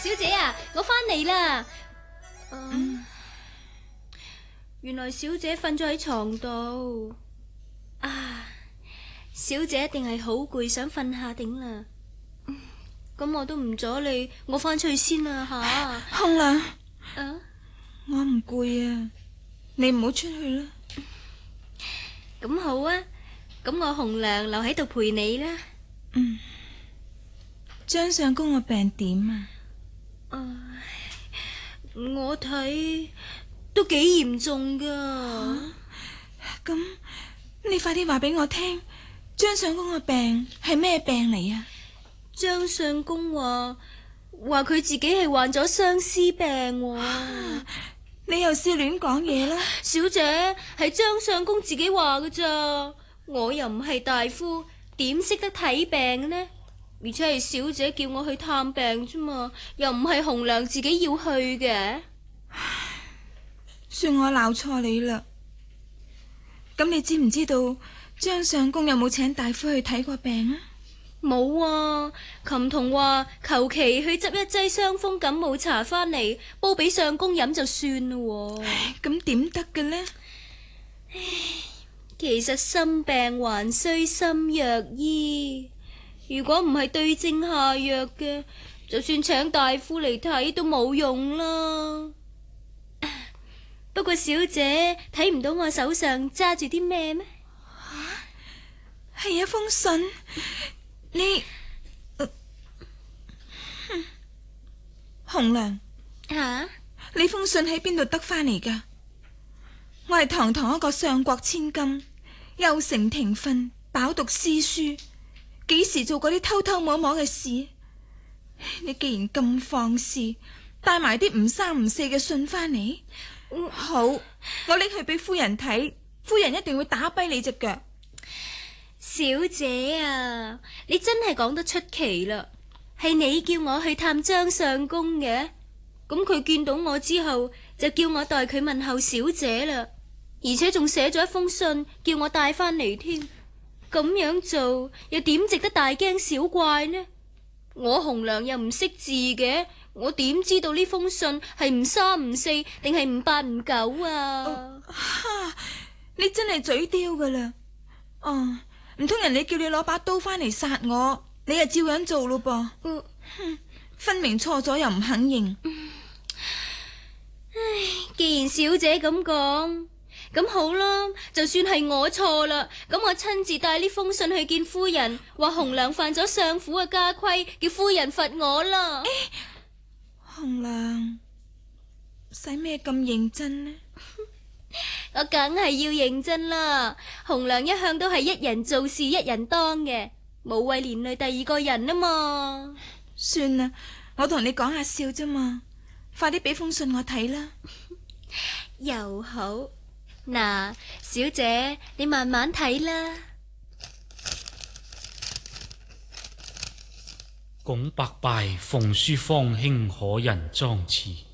小姐啊，我翻嚟啦。原來小姐瞓咗喺床度。小姐一定係好攰，想瞓下頂啦。咁我都唔阻你，我翻出去先啦吓。 紅娘，我唔攰啊，你唔好出去啦。 咁好啊，咁我紅娘留喺度陪你啦。 張相公個病點啊？ 我睇都幾嚴重噶。 咁你快啲話俾我聽，張相公個病係咩病嚟啊？ 張相公話佢自己係患咗相思病。 你又試亂講嘢啦？ 小姐，係張相公自己話噶咋，我又唔係大夫，點識得睇病呢？而且係小姐叫我去探病啫嘛，又唔係紅娘自己要去嘅。 算我鬧錯你啦。咁你知唔知道張相公有冇請大夫去睇過病啊？ 冇啊，琴童話求其去執一劑傷風感冒茶翻嚟，煲俾相公飲就算啦。 咁點得嘅呢？ 其實心病還需心藥醫，如果唔係對症下藥嘅，就算請大夫嚟睇都冇用啦。不過小姐睇唔到我手上揸住啲咩咩？ 係一封信。你紅娘你封信喺邊度得翻嚟噶？我係堂堂一個上國千金，幼承庭訓，飽讀詩書，幾時做過啲偷偷摸摸嘅事？你既然咁放肆，帶埋啲唔三唔四嘅信翻嚟，好，我拎去俾夫人睇，夫人一定會打跛你隻腳。 小姐啊，你真係講得出奇啦！係你叫我去探張相公嘅，咁佢見到我之後就叫我代佢問候小姐啦，而且仲寫咗一封信叫我帶翻嚟添。咁樣做又點值得大驚小怪呢？我紅娘又唔識字嘅，我點知道呢封信係唔三唔四定係唔八唔九啊？ 你真係嘴刁噶啦！唔通人哋叫你攞把刀翻嚟殺我，你又照樣做咯噃？分明錯咗又唔肯認。 既然小姐咁講，咁好啦，就算係我錯啦，咁我親自帶呢封信去見夫人，話紅娘犯咗相府嘅家規，叫夫人罰我啦。 紅娘，使咩咁認真呢？ 我梗係要認真啦，紅娘一向都係一人做事一人當嘅，冇謂連累第二個人啊嘛。 算啦，我同你講下笑啫嘛，快啲俾封信我睇啦。 又好，嗱，小姐你慢慢睇啦。 拱伯拜馮書方兄可人莊詞，